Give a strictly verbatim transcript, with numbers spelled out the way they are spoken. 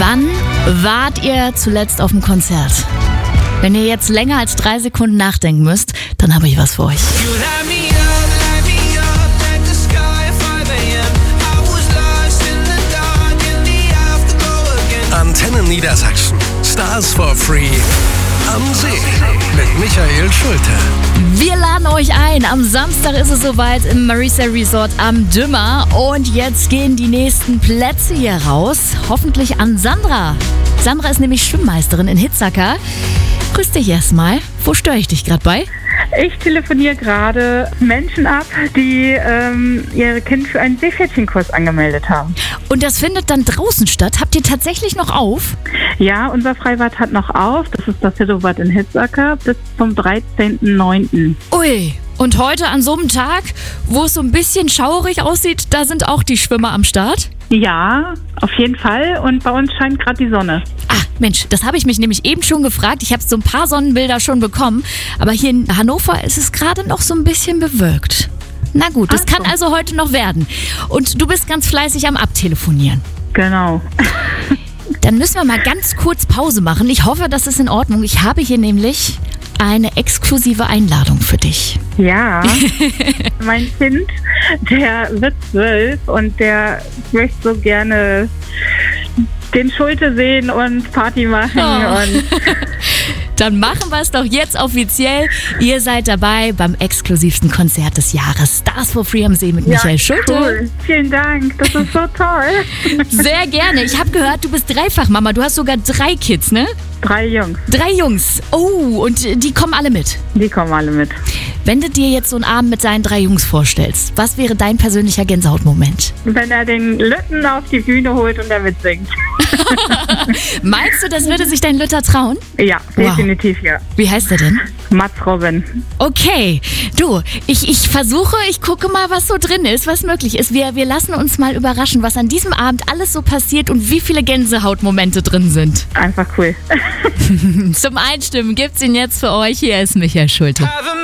Wann wart ihr zuletzt auf dem Konzert? Wenn ihr jetzt länger als drei Sekunden nachdenken müsst, dann habe ich was für euch. Antenne Niedersachsen. Stars for Free. Am See mit Michael Schulte. Wir laden euch ein. Am Samstag ist es soweit im Marisa Resort am Dümmer. Und jetzt gehen die nächsten Plätze hier raus. Hoffentlich an Sandra. Sandra ist nämlich Schwimmmeisterin in Hitzacker. Grüß dich erstmal. Wo störe ich dich gerade bei? Ich telefoniere gerade Menschen ab, die ähm, ihre Kinder für einen Seepferdchenkurs angemeldet haben. Und das findet dann draußen statt? Habt ihr tatsächlich noch auf? Ja, unser Freibad hat noch auf. Das ist das Hillobad in Hitzacker bis zum dreizehnten neunten Ui, und heute an so einem Tag, wo es so ein bisschen schaurig aussieht, da sind auch die Schwimmer am Start? Ja, auf jeden Fall. Und bei uns scheint gerade die Sonne. Ah, Mensch, das habe ich mich nämlich eben schon gefragt. Ich habe so ein paar Sonnenbilder schon bekommen. Aber hier in Hannover ist es gerade noch so ein bisschen bewölkt. Na gut, das Ach so. kann also heute noch werden. Und du bist ganz fleißig am Abtelefonieren. Genau. Dann müssen wir mal ganz kurz Pause machen. Ich hoffe, das ist in Ordnung. Ich habe hier nämlich eine exklusive Einladung für dich. Ja, mein Kind, der wird zwölf und der möchte so gerne den Schulte sehen und Party machen. Oh. Und Dann machen wir es doch jetzt offiziell. Ihr seid dabei beim exklusivsten Konzert des Jahres. Stars for Free am See mit ja, Michael Schulte. Cool. Vielen Dank, das ist so toll. Sehr gerne. Ich habe gehört, du bist Dreifachmama. Du hast sogar drei Kids, ne? Drei Jungs, Drei Jungs. Oh, und die kommen alle mit. die kommen alle mit. Wenn du dir jetzt so einen Abend mit seinen drei Jungs vorstellst, was wäre dein persönlicher Gänsehautmoment? Wenn er den Lütten auf die Bühne holt und er mitsingt. Meinst du, das würde sich dein Lütter trauen? Ja, definitiv ja. Wie heißt er denn? Mats Robin. Okay, du, ich, ich versuche, ich gucke mal, was so drin ist, was möglich ist. Wir, wir lassen uns mal überraschen, was an diesem Abend alles so passiert und wie viele Gänsehautmomente drin sind. Einfach cool. Zum Einstimmen gibt's ihn jetzt für euch. Hier ist Michael Schulte. Have a